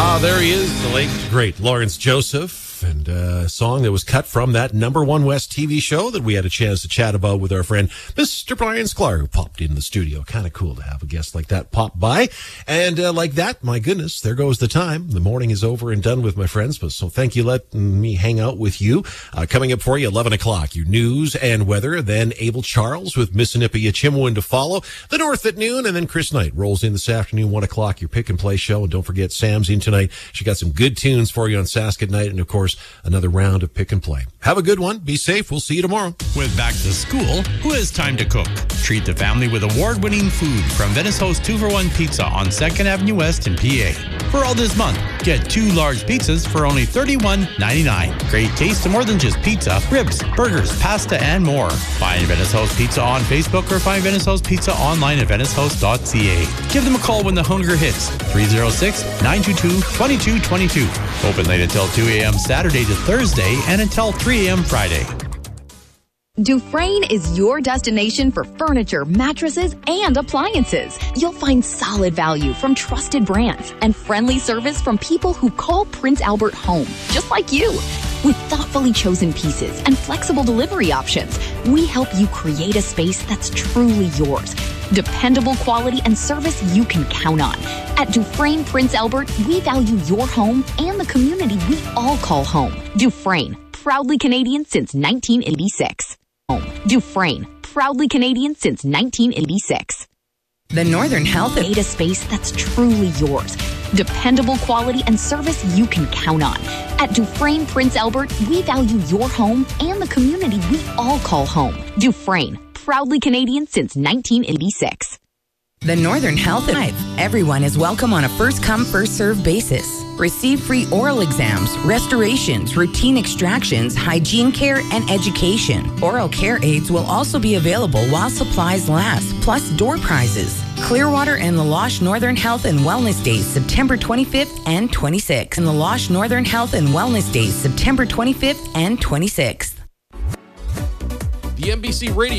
There he is, the late, great Lawrence Joseph, and a song that was cut from that Number One West TV show that we had a chance to chat about with our friend, Mr. Brian Sklar, who popped in the studio. Kind of cool to have a guest like that pop by. And like that, my goodness, there goes the time. The morning is over and done with, my friends. But so thank you letting me hang out with you. Coming up for you, 11 o'clock, your news and weather. Then Abel Charles with Missinipi Achimwin to follow. The North at noon, and then Chris Knight rolls in this afternoon, 1 o'clock, your pick and play show. And don't forget, Sam's in tonight. She got some good tunes for you on Sask at Night, and of course, another round of pick and play. Have a good one. Be safe. We'll see you tomorrow. With back to school, who has time to cook? Treat the family with award-winning food from Venice Host 2-for-1 Pizza on 2nd Avenue West in PA. For all this month, get 2 large pizzas for only $31.99. Great taste of more than just pizza, ribs, burgers, pasta, and more. Find Venice Host Pizza on Facebook or find Venice Host Pizza online at venicehost.ca. Give them a call when the hunger hits. 306-922-2222. Open late until 2 a.m. Saturday to Thursday and until 3 a.m. Friday. Dufresne is your destination for furniture, mattresses, and appliances. You'll find solid value from trusted brands and friendly service from people who call Prince Albert home, just like you. With thoughtfully chosen pieces and flexible delivery options, we help you create a space that's truly yours. Dependable quality and service you can count on. At Dufresne Prince Albert, we value your home and the community we all call home. Dufresne, proudly Canadian since 1986. Dufresne, proudly Canadian since 1986. The Northern Health Create a space that's truly yours. Dependable quality and service you can count on. At Dufresne Prince Albert, we value your home and the community we all call home. Dufresne, proudly Canadian since 1986. The Northern Health Live. Everyone is welcome on a first-come, first-served basis. Receive free oral exams, restorations, routine extractions, hygiene care, and education. Oral care aids will also be available while supplies last, plus door prizes. Clearwater and La Loche Northern Health and Wellness Days, September 25th and 26th. And La Loche Northern Health and Wellness Days, September 25th and 26th. The NBC Radio